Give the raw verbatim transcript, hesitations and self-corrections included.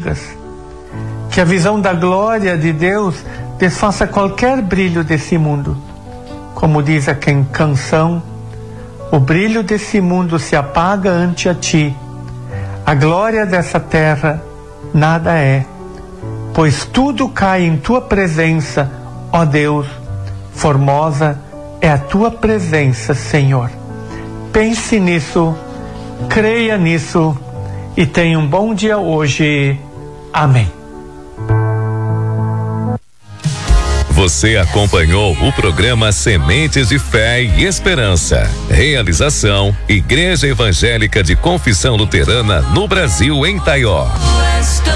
antigas. Que a visão da glória de Deus desfaça qualquer brilho desse mundo. Como diz a canção, o brilho desse mundo se apaga ante a ti. A glória dessa terra nada é, pois tudo cai em tua presença, ó Deus. Formosa é a tua presença, Senhor. Pense nisso, creia nisso e tenha um bom dia hoje. Amém. Você acompanhou o programa Sementes de Fé e Esperança. Realização: Igreja Evangélica de Confissão Luterana no Brasil, em Taió.